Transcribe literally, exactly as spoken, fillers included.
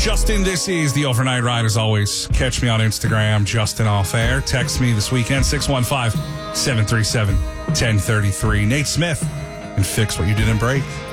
Justin, this is the Overnight Ride. As always, catch me on Instagram, Justin Off Air. Text me this weekend, six one five, seven three seven, one zero three three. Nate Smith, and fix what you didn't break.